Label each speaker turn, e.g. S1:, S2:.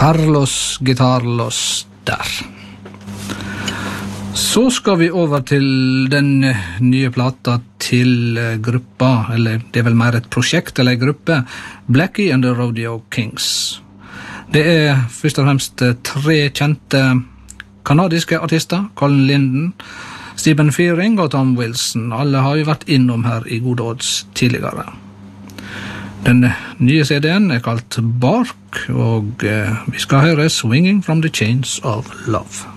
S1: Carlos Guitarlos der. Så skal vi over til den nye plata til gruppa, eller det er vel mer et prosjekt eller en gruppe, Blackie and the Rodeo Kings. Det er først og fremst 3 kjente kanadiske artister, Colin Linden, Stephen Fearing og Tom Wilson. Alle har jo vært innom her i Gode Odds tidligere. Den nye CD-en er kalt Bark, og vi skal høre Swinging from the Chains of Love.